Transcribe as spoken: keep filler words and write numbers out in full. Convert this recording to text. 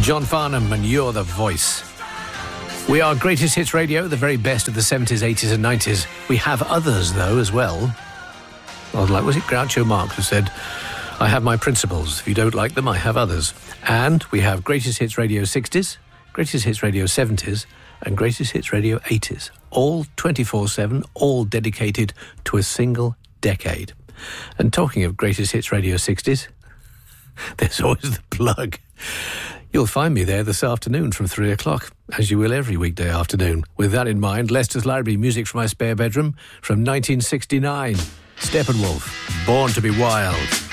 John Farnham and You're the Voice. We are Greatest Hits Radio, the very best of the seventies, eighties and nineties. We have others, though, as well. Well, like, was it Groucho Marx who said, I have my principles. If you don't like them, I have others. And we have Greatest Hits Radio sixties, Greatest Hits Radio seventies and Greatest Hits Radio eighties. All twenty-four seven, all dedicated to a single decade. And talking of Greatest Hits Radio sixties, there's always the plug. You'll find me there this afternoon from three o'clock, as you will every weekday afternoon. With that in mind, Leicester's Library music from my spare bedroom from nineteen sixty-nine. Steppenwolf, Born to be Wild.